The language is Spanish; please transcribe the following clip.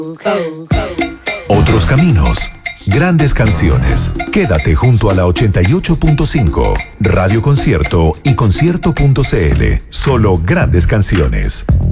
Otros caminos, grandes canciones. Quédate junto a la 88.5, Radio Concierto y concierto.cl. Solo grandes canciones.